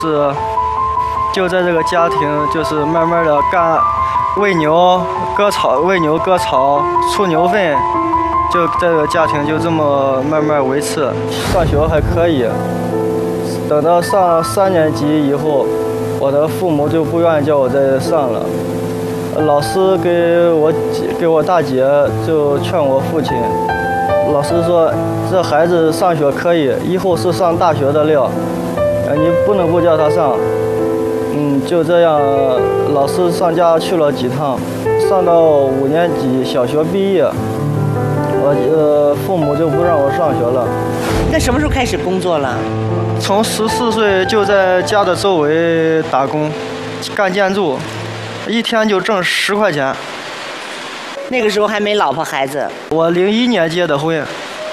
是就在这个家庭，就是慢慢的干喂牛、割草、出牛粪，就这个家庭就这么慢慢维持。上学还可以，等到上3年级以后，我的父母就不愿意叫我再上了。老师给我大姐就劝我父亲，老师说这孩子上学可以，以后是上大学的料，你不能不叫他上。就这样，老师上家去了几趟，上到5年级小学毕业，我父母就不让我上学了。 那什么时候开始工作了？ 从14岁就在家的周围打工，干建筑，一天就挣10块钱。 那个时候还没老婆孩子。 我01年结的婚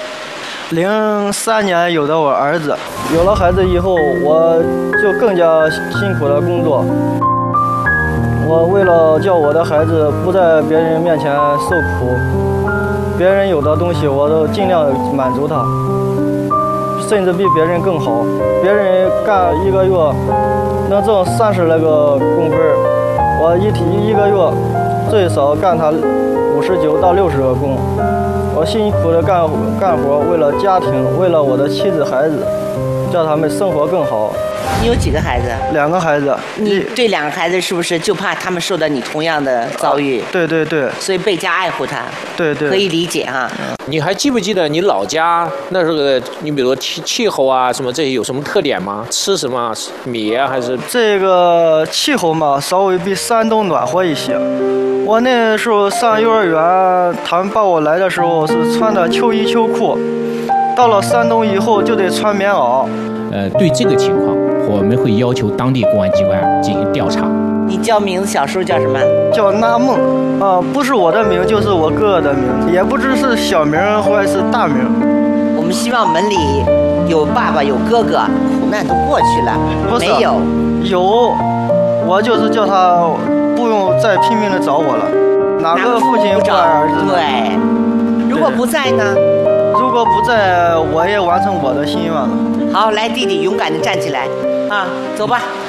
，03年有的我儿子。有了孩子以后，我就更加辛苦的工作。我为了叫我的孩子不在别人面前受苦，别人有的东西我都尽量满足他，甚至比别人更好。别人干1个月能挣30来个工分，我一个月最少干他59到60个工。我辛苦的干活，为了家庭，为了我的妻子孩子，叫他们生活更好。 你有几个孩子 ？2个孩子。 你这2个孩子是不是就怕他们受到你同样的遭遇？ 对对对。所以倍加爱护他。 对对。 可以理解哈。 你还记不记得你老家那时候你比如说气候啊什么这些有什么特点吗？吃什么米啊还是？ 这个气候嘛，稍微比山东暖和一些。我那时候上幼儿园，他们抱我来的时候是穿的秋衣秋裤，到了山东以后就得穿棉袄。 对这个情况，我们会要求当地公安机关进行调查。 你叫名字，小时候叫什么？ 叫纳梦，不是我的名，就是我哥哥的名，也不知是小名或者是大名。 我们希望门里有爸爸有哥哥，苦难都过去了。 不是， 没有？ 有，我就是叫他不用再拼命的找我了。哪个父亲不爱儿子？ 对。如果不在呢？ 如果不在，我也完成我的心愿了。 好，来，弟弟勇敢的站起来，啊，走吧。